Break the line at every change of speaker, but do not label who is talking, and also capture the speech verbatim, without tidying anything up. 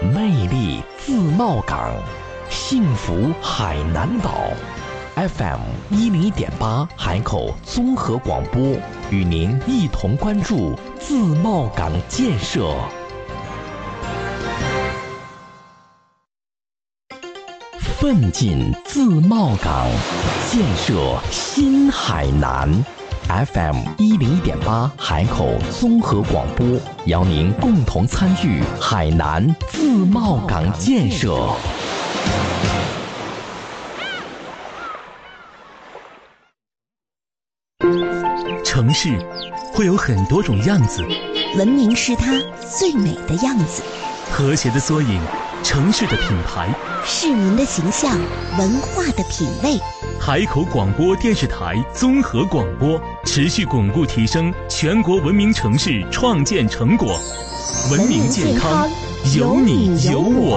魅力自贸港，幸福海南岛。F M 一零一点八海口综合广播，与您一同关注自贸港建设。奋进自贸港，建设新海南。F M 一零一点八海口综合广播，邀您共同参与海南自贸港建设。
城市会有很多种样子，
文明是它最美的样子，
和谐的缩影，城市的品牌，
市民的形象，文化的品味。
海口广播电视台综合广播持续巩固提升全国文明城市创建成果，文明健康，有你有我。